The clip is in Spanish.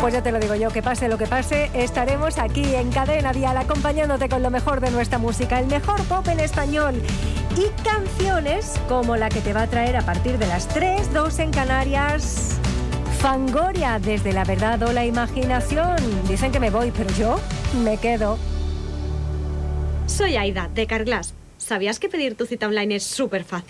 Pues ya te lo digo yo, que pase lo que pase, estaremos aquí en Cadena Dial acompañándote con lo mejor de nuestra música, el mejor pop en español y canciones como la que te va a traer a partir de las 3, 2 en Canarias, Fangoria, desde la verdad o la imaginación. Dicen que me voy, pero yo me quedo. Soy Aida, de Carglass. ¿Sabías que pedir tu cita online es súper fácil?